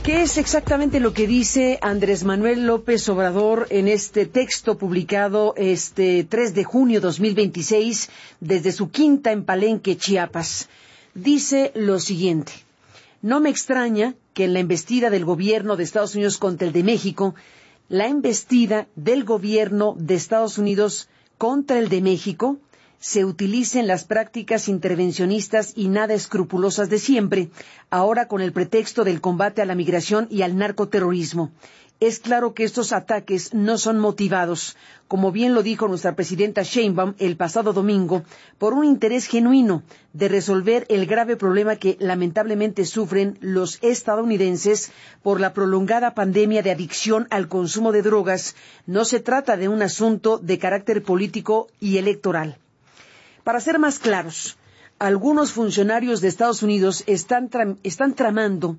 ¿Qué es exactamente lo que dice Andrés Manuel López Obrador en este texto publicado este 3 de junio 2026 desde su quinta en Palenque, Chiapas? Dice lo siguiente: no me extraña que en la embestida del gobierno de Estados Unidos contra el de México, la embestida del gobierno de Estados Unidos contra el de México, se utilicen las prácticas intervencionistas y nada escrupulosas de siempre, ahora con el pretexto del combate a la migración y al narcoterrorismo. Es claro que estos ataques no son motivados, como bien lo dijo nuestra presidenta Sheinbaum el pasado domingo, por un interés genuino de resolver el grave problema que lamentablemente sufren los estadounidenses por la prolongada pandemia de adicción al consumo de drogas. No se trata de un asunto de carácter político y electoral. Para ser más claros, algunos funcionarios de Estados Unidos están tramando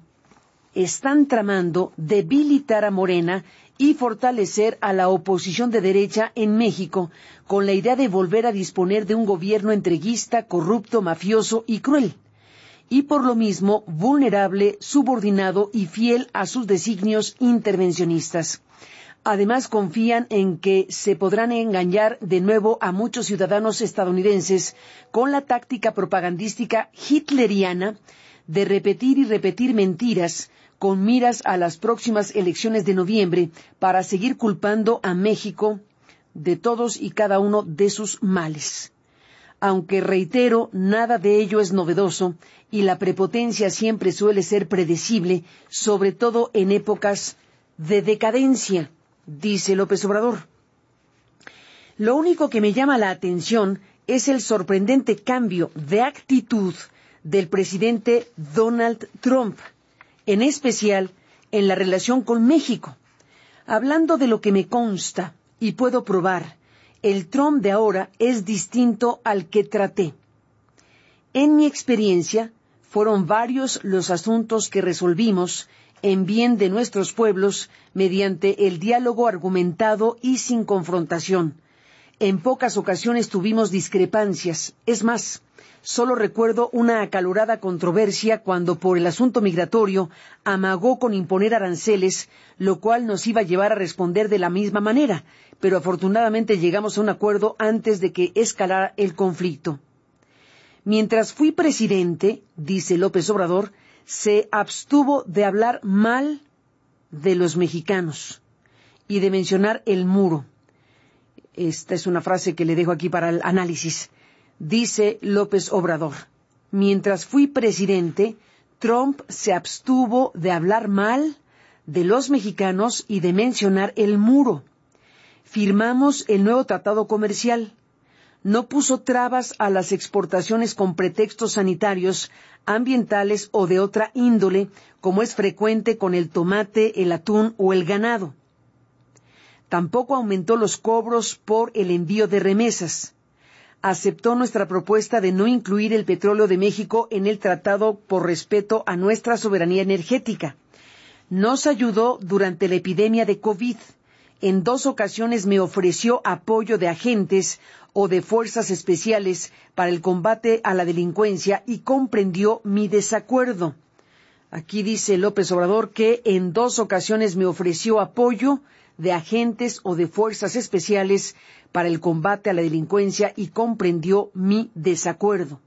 debilitar a Morena y fortalecer a la oposición de derecha en México con la idea de volver a disponer de un gobierno entreguista, corrupto, mafioso y cruel, y por lo mismo vulnerable, subordinado y fiel a sus designios intervencionistas. Además, confían en que se podrán engañar de nuevo a muchos ciudadanos estadounidenses con la táctica propagandística hitleriana de repetir y repetir mentiras con miras a las próximas elecciones de noviembre para seguir culpando a México de todos y cada uno de sus males. Aunque, reitero, nada de ello es novedoso y la prepotencia siempre suele ser predecible, sobre todo en épocas de decadencia, dice López Obrador. Lo único que me llama la atención es el sorprendente cambio de actitud del presidente Donald Trump, en especial en la relación con México. Hablando de lo que me consta y puedo probar, el Trump de ahora es distinto al que traté. En mi experiencia, fueron varios los asuntos que resolvimos en bien de nuestros pueblos mediante el diálogo argumentado y sin confrontación. En pocas ocasiones tuvimos discrepancias. Es más, solo recuerdo una acalorada controversia cuando por el asunto migratorio amagó con imponer aranceles, lo cual nos iba a llevar a responder de la misma manera, pero afortunadamente llegamos a un acuerdo antes de que escalara el conflicto. Mientras fui presidente, dice López Obrador, se abstuvo de hablar mal de los mexicanos y de mencionar el muro. Esta es una frase que le dejo aquí para el análisis. Dice López Obrador: mientras fui presidente, Trump se abstuvo de hablar mal de los mexicanos y de mencionar el muro. Firmamos el nuevo tratado comercial. No puso trabas a las exportaciones con pretextos sanitarios, ambientales o de otra índole, como es frecuente con el tomate, el atún o el ganado. Tampoco aumentó los cobros por el envío de remesas. Aceptó nuestra propuesta de no incluir el petróleo de México en el tratado por respeto a nuestra soberanía energética. Nos ayudó durante la epidemia de COVID. En 2 ocasiones me ofreció apoyo de agentes o de fuerzas especiales para el combate a la delincuencia y comprendió mi desacuerdo. Aquí dice López Obrador que en 2 ocasiones me ofreció apoyo de agentes o de fuerzas especiales para el combate a la delincuencia y comprendió mi desacuerdo.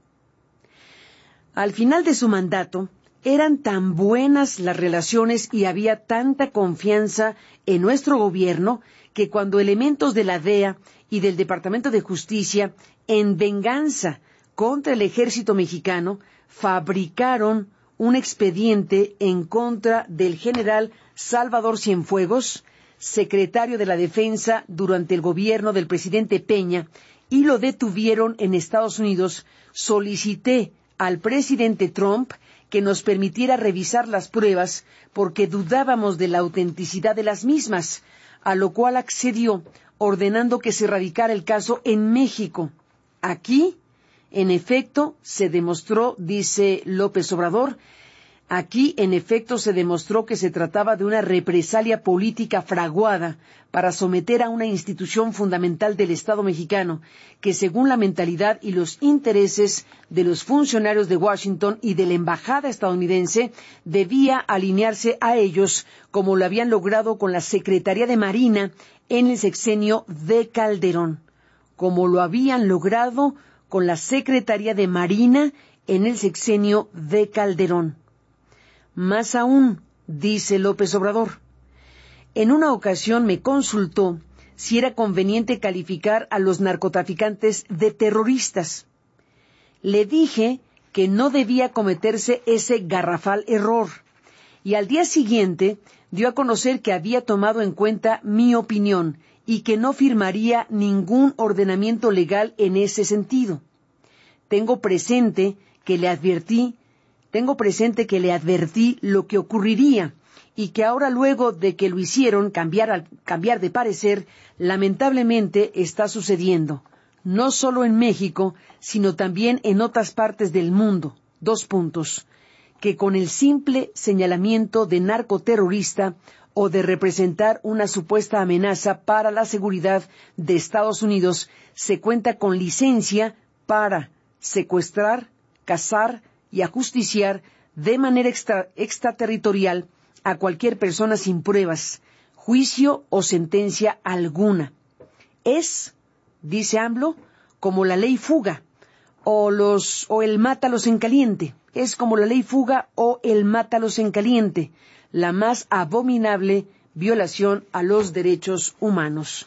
Al final de su mandato, eran tan buenas las relaciones y había tanta confianza en nuestro gobierno que cuando elementos de la DEA y del Departamento de Justicia, en venganza contra el ejército mexicano, fabricaron un expediente en contra del general Salvador Cienfuegos, secretario de la Defensa durante el gobierno del presidente Peña, y lo detuvieron en Estados Unidos, solicité al presidente Trump que nos permitiera revisar las pruebas porque dudábamos de la autenticidad de las mismas, a lo cual accedió ordenando que se radicara el caso en México. Aquí, en efecto, se demostró, dice López Obrador, Aquí, en efecto, se demostró que se trataba de una represalia política fraguada para someter a una institución fundamental del Estado mexicano, que según la mentalidad y los intereses de los funcionarios de Washington y de la embajada estadounidense, debía alinearse a ellos, como lo habían logrado con la Secretaría de Marina en el sexenio de Calderón, como lo habían logrado con la Secretaría de Marina en el sexenio de Calderón. Más aún, dice López Obrador, en una ocasión me consultó si era conveniente calificar a los narcotraficantes de terroristas. Le dije que no debía cometerse ese garrafal error, y al día siguiente dio a conocer que había tomado en cuenta mi opinión y que no firmaría ningún ordenamiento legal en ese sentido. Tengo presente que le advertí lo que ocurriría y que ahora, luego de que lo hicieron cambiar de parecer, lamentablemente está sucediendo, no solo en México, sino también en otras partes del mundo. Que con el simple señalamiento de narcoterrorista o de representar una supuesta amenaza para la seguridad de Estados Unidos, se cuenta con licencia para secuestrar, cazar y ajusticiar de manera extraterritorial a cualquier persona sin pruebas, juicio o sentencia alguna. Es, dice AMLO, como la ley fuga o el mátalos en caliente. Es como la ley fuga o el mátalos en caliente, la más abominable violación a los derechos humanos.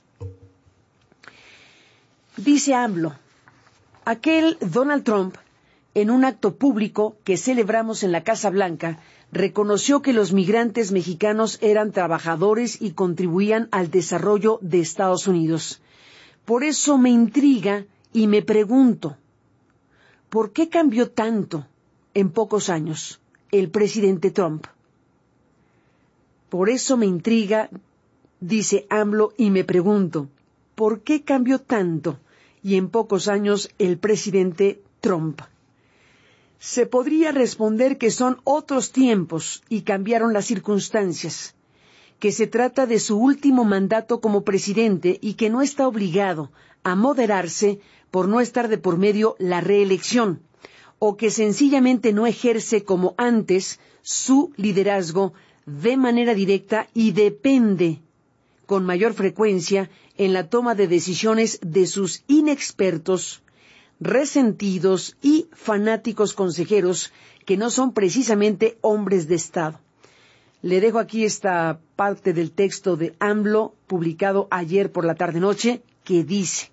Dice AMLO, aquel Donald Trump, en un acto público que celebramos en la Casa Blanca, reconoció que los migrantes mexicanos eran trabajadores y contribuían al desarrollo de Estados Unidos. Por eso me intriga y me pregunto, ¿por qué cambió tanto en pocos años el presidente Trump? Por eso me intriga, dice AMLO, y me pregunto, ¿por qué cambió tanto y en pocos años el presidente Trump? Se podría responder que son otros tiempos y cambiaron las circunstancias, que se trata de su último mandato como presidente y que no está obligado a moderarse por no estar de por medio la reelección, o que sencillamente no ejerce como antes su liderazgo de manera directa y depende con mayor frecuencia en la toma de decisiones de sus inexpertos, resentidos y fanáticos consejeros que no son precisamente hombres de Estado. Le dejo aquí esta parte del texto de AMLO publicado ayer por la tarde-noche que dice: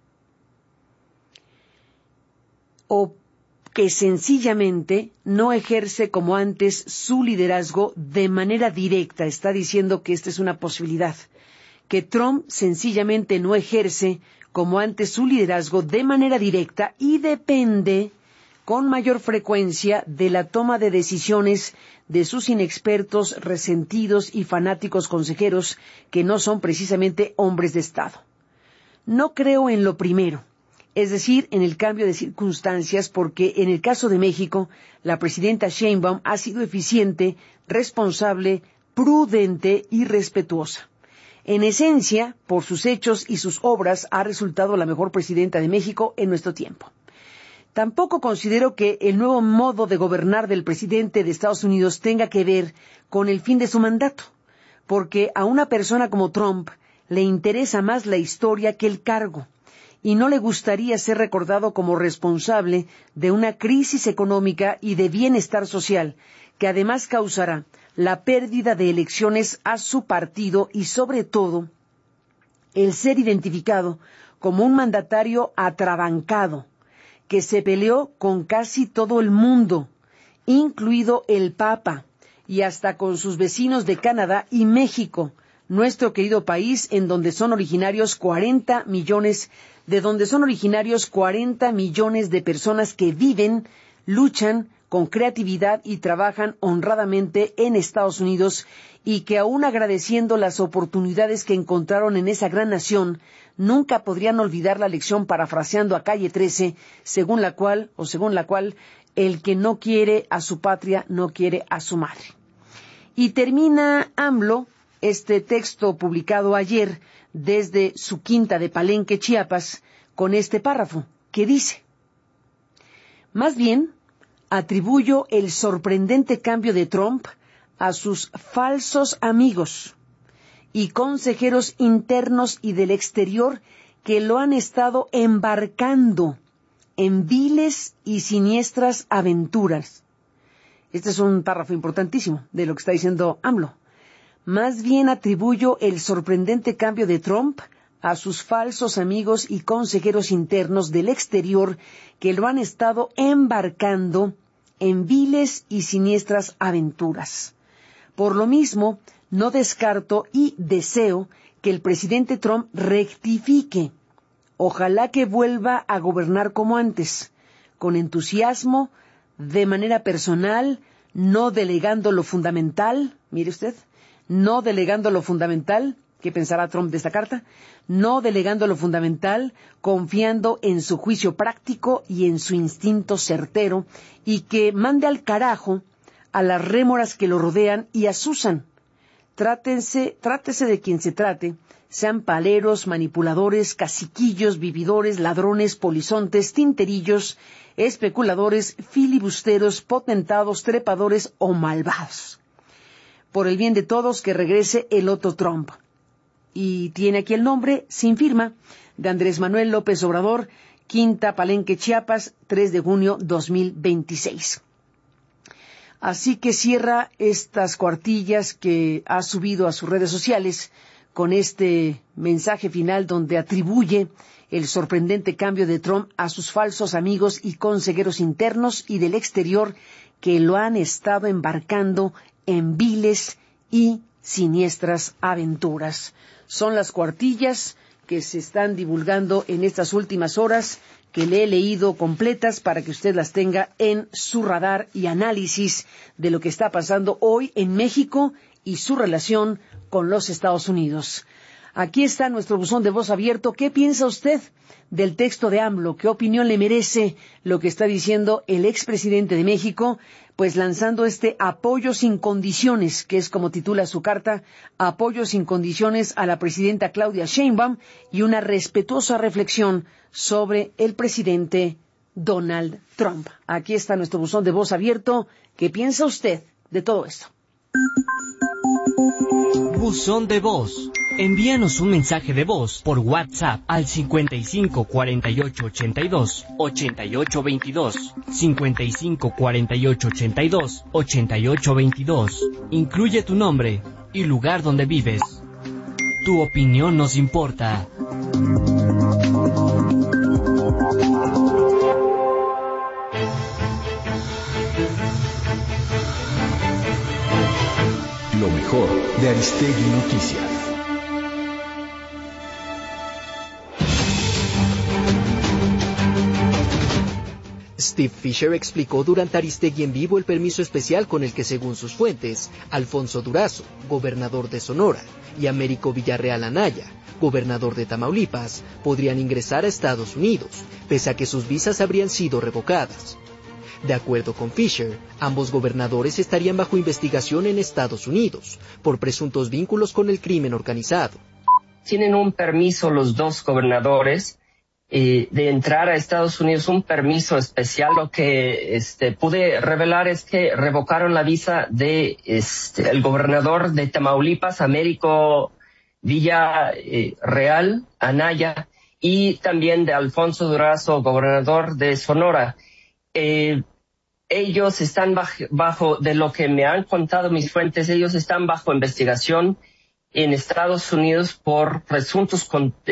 o que sencillamente no ejerce como antes su liderazgo de manera directa. Está diciendo que esta es una posibilidad, que Trump sencillamente no ejerce como antes su liderazgo de manera directa y depende con mayor frecuencia de la toma de decisiones de sus inexpertos, resentidos y fanáticos consejeros que no son precisamente hombres de Estado. No creo en lo primero, es decir, en el cambio de circunstancias, porque en el caso de México, la presidenta Sheinbaum ha sido eficiente, responsable, prudente y respetuosa. En esencia, por sus hechos y sus obras, ha resultado la mejor presidenta de México en nuestro tiempo. Tampoco considero que el nuevo modo de gobernar del presidente de Estados Unidos tenga que ver con el fin de su mandato, porque a una persona como Trump le interesa más la historia que el cargo, y no le gustaría ser recordado como responsable de una crisis económica y de bienestar social, que además causará la pérdida de elecciones a su partido y, sobre todo, el ser identificado como un mandatario atrabancado, que se peleó con casi todo el mundo, incluido el Papa, y hasta con sus vecinos de Canadá y México, nuestro querido país, en donde son originarios 40 millones de personas que viven, luchan con creatividad y trabajan honradamente en Estados Unidos, y que aún agradeciendo las oportunidades que encontraron en esa gran nación, nunca podrían olvidar la lección, parafraseando a Calle 13, según la cual el que no quiere a su patria no quiere a su madre. Y termina AMLO este texto publicado ayer desde su quinta de Palenque, Chiapas, con este párrafo que dice: más bien, atribuyo el sorprendente cambio de Trump a sus falsos amigos y consejeros internos y del exterior que lo han estado embarcando en viles y siniestras aventuras. Este es un párrafo importantísimo de lo que está diciendo AMLO. Más bien atribuyo el sorprendente cambio de Trump a sus falsos amigos y consejeros internos del exterior que lo han estado embarcando en viles y siniestras aventuras. Por lo mismo, no descarto y deseo que el presidente Trump rectifique. Ojalá que vuelva a gobernar como antes, con entusiasmo, de manera personal, no delegando lo fundamental, mire usted, no delegando lo fundamental, ¿qué pensará Trump de esta carta? No delegando lo fundamental, confiando en su juicio práctico y en su instinto certero, y que mande al carajo a las rémoras que lo rodean y asusan. Trátese de quien se trate, sean paleros, manipuladores, caciquillos, vividores, ladrones, polizontes, tinterillos, especuladores, filibusteros, potentados, trepadores o malvados. Por el bien de todos, que regrese el otro Trump. Y tiene aquí el nombre, sin firma, de Andrés Manuel López Obrador, Quinta Palenque, Chiapas, 3 de junio 2026. Así que cierra estas cuartillas que ha subido a sus redes sociales con este mensaje final donde atribuye el sorprendente cambio de Trump a sus falsos amigos y consejeros internos y del exterior que lo han estado embarcando en viles y siniestras aventuras. Son las cuartillas que se están divulgando en estas últimas horas, que le he leído completas para que usted las tenga en su radar y análisis de lo que está pasando hoy en México y su relación con los Estados Unidos. Aquí está nuestro buzón de voz abierto. ¿Qué piensa usted del texto de AMLO? ¿Qué opinión le merece lo que está diciendo el expresidente de México? Pues lanzando este apoyo sin condiciones, que es como titula su carta, apoyo sin condiciones a la presidenta Claudia Sheinbaum y una respetuosa reflexión sobre el presidente Donald Trump. Aquí está nuestro buzón de voz abierto. ¿Qué piensa usted de todo esto? Buzón de voz. Envíanos un mensaje de voz por WhatsApp al 55 48 82 88 22, 55 48 82 88 22. Incluye tu nombre y lugar donde vives. Tu opinión nos importa. Lo mejor de Aristegui Noticias. Steve Fisher explicó durante Aristegui en vivo el permiso especial con el que, según sus fuentes, Alfonso Durazo, gobernador de Sonora, y Américo Villarreal Anaya, gobernador de Tamaulipas, podrían ingresar a Estados Unidos, pese a que sus visas habrían sido revocadas. De acuerdo con Fisher, ambos gobernadores estarían bajo investigación en Estados Unidos por presuntos vínculos con el crimen organizado. Tienen un permiso los dos gobernadores de entrar a Estados Unidos, un permiso especial. Lo que pude revelar es que revocaron la visa de el gobernador de Tamaulipas, Américo Villarreal Anaya, y también de Alfonso Durazo, gobernador de Sonora. Ellos están bajo, de lo que me han contado mis fuentes, ellos están bajo investigación en Estados Unidos por presuntos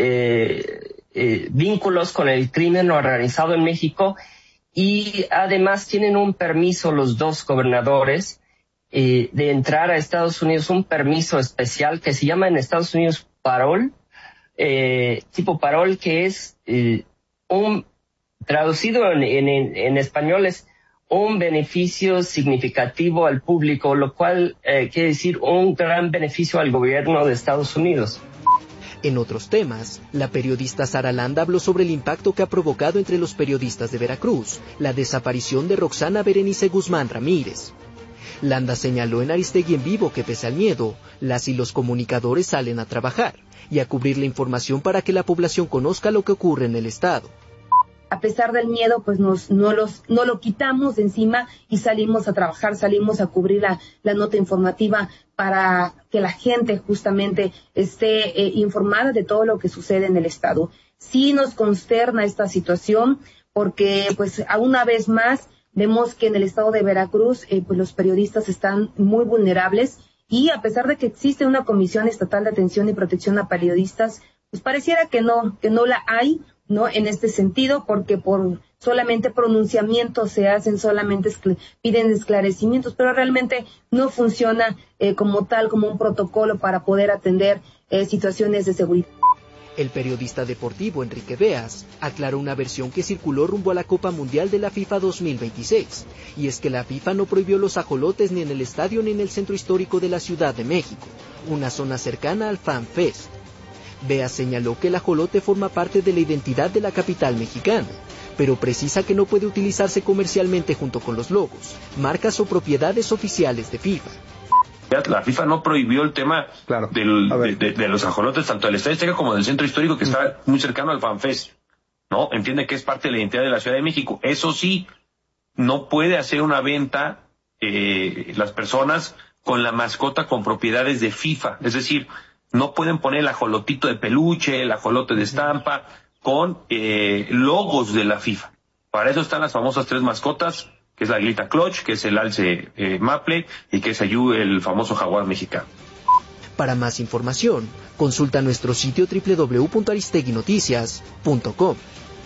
vínculos con el crimen organizado en México, y además tienen un permiso los dos gobernadores de entrar a Estados Unidos, un permiso especial que se llama en Estados Unidos parol, tipo parol, que es traducido en español es un beneficio significativo al público, lo cual quiere decir un gran beneficio al gobierno de Estados Unidos. En otros temas, la periodista Sara Landa habló sobre el impacto que ha provocado entre los periodistas de Veracruz la desaparición de Roxana Berenice Guzmán Ramírez. Landa señaló en Aristegui en Vivo que pese al miedo, las y los comunicadores salen a trabajar y a cubrir la información para que la población conozca lo que ocurre en el estado. A pesar del miedo, pues no lo quitamos de encima y salimos a trabajar, salimos a cubrir la nota informativa para que la gente justamente esté informada de todo lo que sucede en el estado. Sí nos consterna esta situación porque, pues, una vez más vemos que en el estado de Veracruz, pues los periodistas están muy vulnerables y a pesar de que existe una Comisión Estatal de Atención y Protección a Periodistas, pues pareciera que no la hay, ¿no? En este sentido, porque por solamente pronunciamientos se hacen, solamente piden esclarecimientos, pero realmente no funciona como tal, como un protocolo para poder atender situaciones de seguridad. El periodista deportivo Enrique Beas aclaró una versión que circuló rumbo a la Copa Mundial de la FIFA 2026, y es que la FIFA no prohibió los ajolotes ni en el estadio ni en el centro histórico de la Ciudad de México, una zona cercana al Fan Fest. Beas señaló que el ajolote forma parte de la identidad de la capital mexicana, pero precisa que no puede utilizarse comercialmente junto con los logos, marcas o propiedades oficiales de FIFA. La FIFA no prohibió el tema de los ajolotes, tanto del Estadio Azteca como del centro histórico, que está muy cercano al FanFest, ¿no? Entiende que es parte de la identidad de la Ciudad de México. Eso sí, no puede hacer una venta las personas con la mascota con propiedades de FIFA. Es decir, no pueden poner el ajolotito de peluche, el ajolote de estampa, con logos de la FIFA. Para eso están las famosas 3 mascotas, que es la aguilita Clutch, que es el alce Maple y que es el famoso jaguar mexicano. Para más información, consulta nuestro sitio www.aristeguinoticias.com.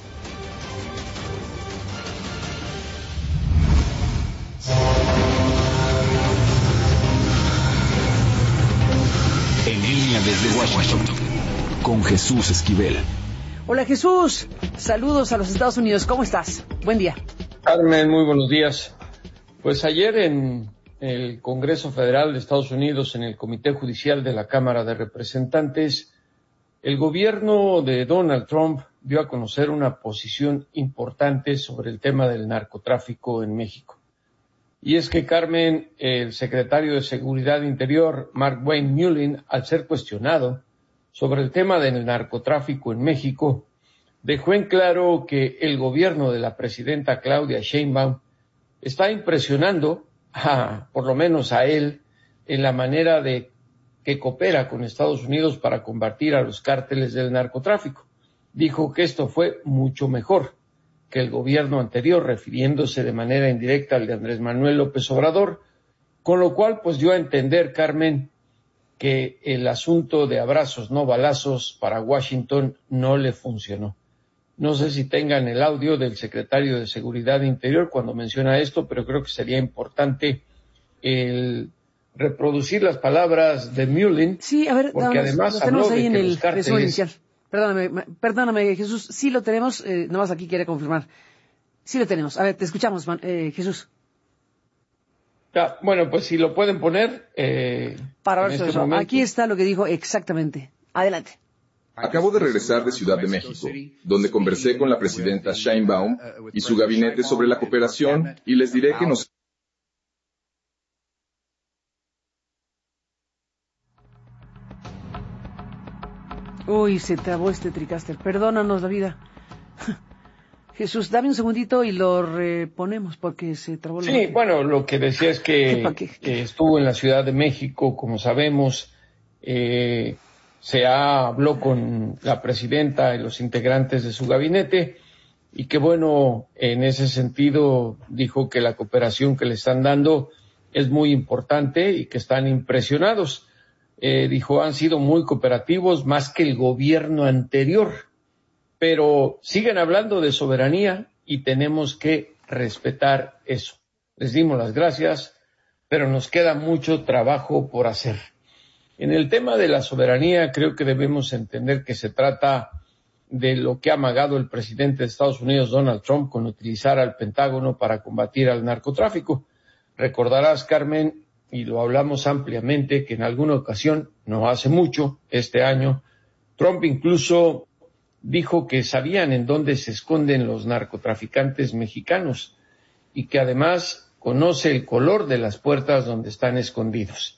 En línea desde Washington, con Jesús Esquivel. Hola Jesús, saludos a los Estados Unidos, ¿cómo estás? Buen día. Carmen, muy buenos días. Pues ayer en el Congreso Federal de Estados Unidos, en el Comité Judicial de la Cámara de Representantes, el gobierno de Donald Trump dio a conocer una posición importante sobre el tema del narcotráfico en México. Y es que, Carmen, el secretario de Seguridad Interior, Mark-Wayne Mullin, al ser cuestionado sobre el tema del narcotráfico en México, dejó en claro que el gobierno de la presidenta Claudia Sheinbaum está impresionando, por lo menos a él, en la manera de que coopera con Estados Unidos para combatir a los cárteles del narcotráfico. Dijo que esto fue mucho mejor que el gobierno anterior, refiriéndose de manera indirecta al de Andrés Manuel López Obrador, con lo cual pues dio a entender, Carmen, que el asunto de abrazos no balazos para Washington no le funcionó. No sé si tengan el audio del secretario de Seguridad Interior cuando menciona esto, pero creo que sería importante el reproducir las palabras de Mullin. Sí, a ver, porque además lo tenemos ahí en el cárteles... resumen inicial. Perdóname, Jesús, sí lo tenemos, nomás aquí quiere confirmar. Sí lo tenemos. A ver, te escuchamos, Jesús. Bueno, pues si lo pueden poner. Para ver eso. Aquí está lo que dijo exactamente. Adelante. Acabo de regresar de Ciudad de México, donde conversé con la presidenta Sheinbaum y su gabinete sobre la cooperación, y les diré que nos... Uy, se trabó este TriCaster. Perdónanos la vida. Jesús, dame un segundito y lo reponemos porque se trabó. Sí, bueno, lo que decía es que estuvo en la Ciudad de México, como sabemos, se habló con la presidenta y los integrantes de su gabinete y que bueno, en ese sentido dijo que la cooperación que le están dando es muy importante y que están impresionados. Dijo, han sido muy cooperativos, más que el gobierno anterior, pero siguen hablando de soberanía y tenemos que respetar eso. Les dimos las gracias, pero nos queda mucho trabajo por hacer. En el tema de la soberanía, creo que debemos entender que se trata de lo que ha amagado el presidente de Estados Unidos, Donald Trump, con utilizar al Pentágono para combatir al narcotráfico. Recordarás, Carmen, y lo hablamos ampliamente, que en alguna ocasión, no hace mucho, este año, Trump incluso dijo que sabían en dónde se esconden los narcotraficantes mexicanos y que además conoce el color de las puertas donde están escondidos.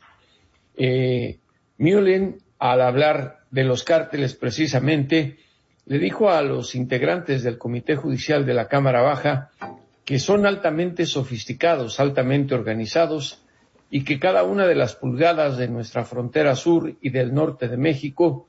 Mullin, al hablar de los cárteles precisamente, le dijo a los integrantes del Comité Judicial de la Cámara Baja que son altamente sofisticados, altamente organizados, y que cada una de las pulgadas de nuestra frontera sur y del norte de México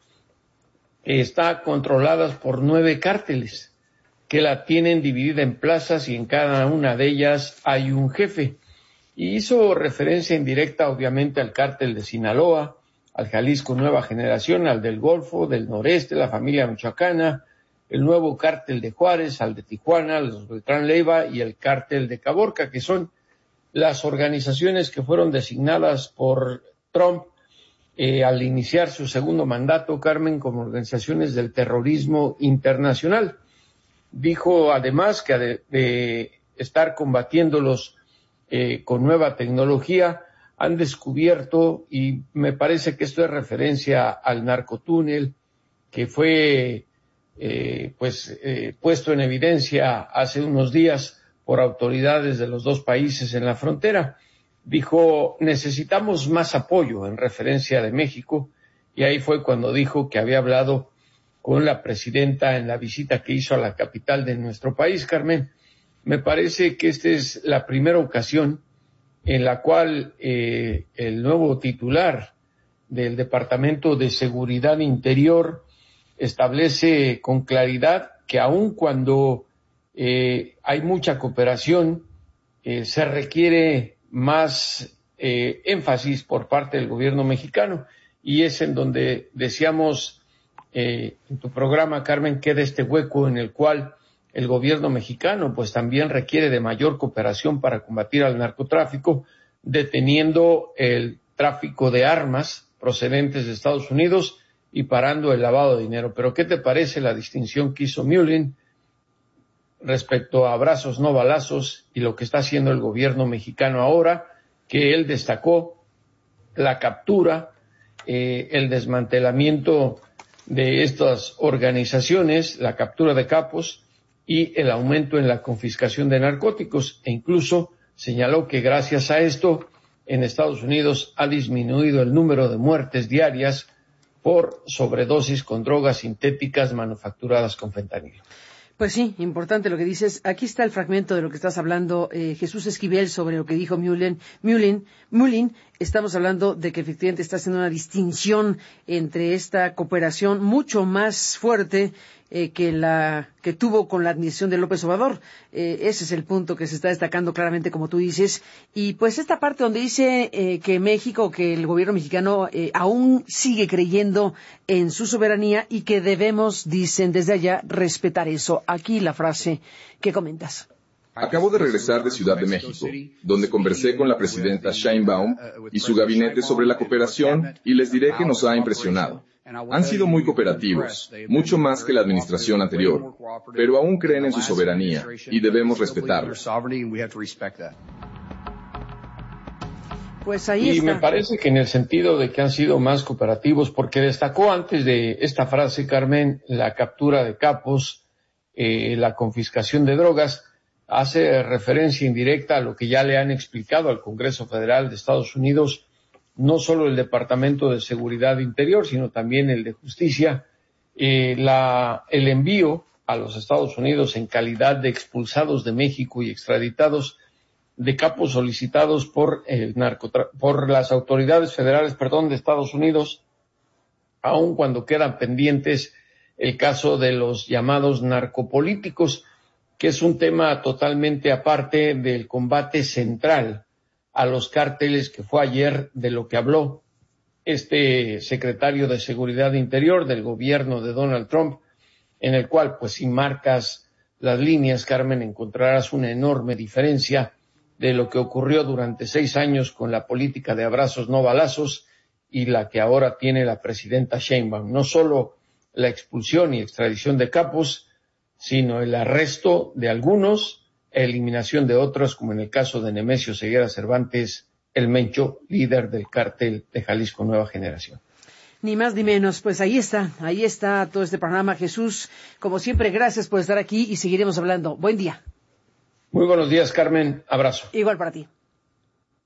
está controladas por 9 cárteles, que la tienen dividida en plazas y en cada una de ellas hay un jefe. Y hizo referencia indirecta, obviamente, al cártel de Sinaloa, al Jalisco Nueva Generación, al del Golfo, del Noreste, la familia michoacana, el nuevo cártel de Juárez, al de Tijuana, los Beltrán Leiva y el cártel de Caborca, que son las organizaciones que fueron designadas por Trump al iniciar su segundo mandato, Carmen, como organizaciones del terrorismo internacional. Dijo además que de estar combatiéndolos con nueva tecnología, han descubierto, y me parece que esto es referencia al narcotúnel, que fue puesto en evidencia hace unos días por autoridades de los 2 países en la frontera. Dijo, necesitamos más apoyo, en referencia de México, y ahí fue cuando dijo que había hablado con la presidenta en la visita que hizo a la capital de nuestro país, Carmen. Me parece que esta es la primera ocasión en la cual el nuevo titular del Departamento de Seguridad Interior establece con claridad que aun cuando hay mucha cooperación, se requiere más énfasis por parte del gobierno mexicano, y es en donde decíamos en tu programa, Carmen, queda este hueco en el cual el gobierno mexicano pues también requiere de mayor cooperación para combatir al narcotráfico, deteniendo el tráfico de armas procedentes de Estados Unidos y parando el lavado de dinero. Pero ¿qué te parece la distinción que hizo Mullin respecto a abrazos no balazos y lo que está haciendo el gobierno mexicano ahora, que él destacó la captura, el desmantelamiento de estas organizaciones, la captura de capos y el aumento en la confiscación de narcóticos, e incluso señaló que gracias a esto en Estados Unidos ha disminuido el número de muertes diarias por sobredosis con drogas sintéticas manufacturadas con fentanilo. Pues sí, importante lo que dices. Aquí está el fragmento de lo que estás hablando, Jesús Esquivel, sobre lo que dijo Mullin. Estamos hablando de que efectivamente está haciendo una distinción entre esta cooperación mucho más fuerte que la que tuvo con la administración de López Obrador. Ese es el punto que se está destacando claramente, como tú dices. Y pues esta parte donde dice que México, que el gobierno mexicano aún sigue creyendo en su soberanía y que debemos, dicen desde allá, respetar eso. Aquí la frase que comentas. Acabo de regresar de Ciudad de México, donde conversé con la presidenta Sheinbaum y su gabinete sobre la cooperación, y les diré que nos ha impresionado. Han sido muy cooperativos, mucho más que la administración anterior, pero aún creen en su soberanía y debemos respetarlo. Pues ahí está. Y me parece que en el sentido de que han sido más cooperativos, porque destacó antes de esta frase, Carmen, la captura de capos, la confiscación de drogas, hace referencia indirecta a lo que ya le han explicado al Congreso Federal de Estados Unidos, no solo el Departamento de Seguridad Interior, sino también el de Justicia, el envío a los Estados Unidos en calidad de expulsados de México y extraditados de capos solicitados por las autoridades federales, de Estados Unidos, aun cuando quedan pendientes el caso de los llamados narcopolíticos, que es un tema totalmente aparte del combate central a los cárteles, que fue ayer de lo que habló este secretario de Seguridad Interior del gobierno de Donald Trump, en el cual, pues si marcas las líneas, Carmen, encontrarás una enorme diferencia de lo que ocurrió durante 6 años con la política de abrazos no balazos y la que ahora tiene la presidenta Sheinbaum. No solo la expulsión y extradición de capos, sino el arresto de algunos, eliminación de otros, como en el caso de Nemesio Ceguera Cervantes, el Mencho, líder del cártel de Jalisco Nueva Generación. Ni más ni menos. Pues ahí está todo este programa. Jesús, como siempre, gracias por estar aquí y seguiremos hablando. Buen día. Muy buenos días, Carmen. Abrazo. Igual para ti.